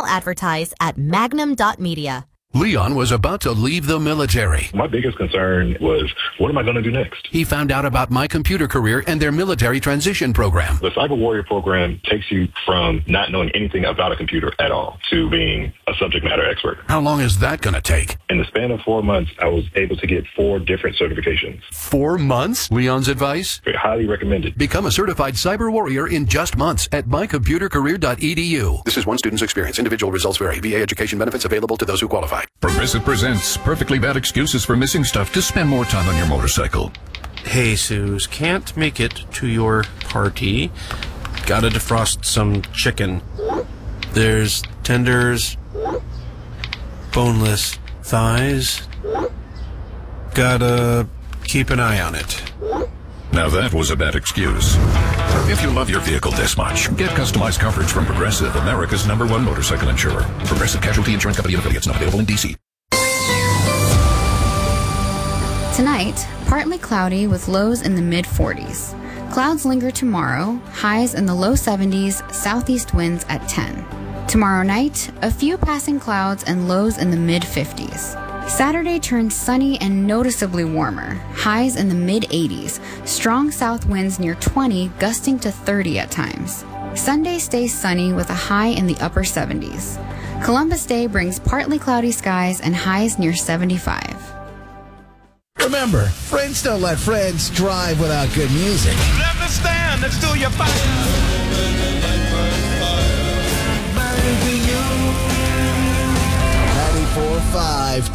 Now advertise at magnum.media. Leon was about to leave the military. My biggest concern was, what am I going to do next? He found out about My Computer Career and their military transition program. The Cyber Warrior program takes you from not knowing anything about a computer at all to being a subject matter expert. How long is that going to take? In the span of 4 months, I was able to get 4 different certifications. 4 months? Leon's advice? Highly recommended. Become a certified cyber warrior in just months at mycomputercareer.edu. This is one student's experience. Individual results vary. VA education benefits available to those who qualify. Progressive presents perfectly bad excuses for missing stuff to spend more time on your motorcycle. Hey, Suze, can't make it to your party. Gotta defrost some chicken. There's tenders, boneless thighs. Gotta keep an eye on it. Now that was a bad excuse. If you love your vehicle this much, get customized coverage from Progressive, America's #1 motorcycle insurer. Progressive Casualty Insurance Company and affiliates, not available in D.C. Tonight, partly cloudy with lows in the mid-40s. Clouds linger tomorrow, highs in the low 70s, southeast winds at 10. Tomorrow night, a few passing clouds and lows in the mid-50s. Saturday turns sunny and noticeably warmer, highs in the mid-80s, strong south winds near 20, gusting to 30 at times. Sunday stays sunny with a high in the upper 70s. Columbus Day brings partly cloudy skies and highs near 75. Remember, friends don't let friends drive without good music. Never stand next to your fire. 94.5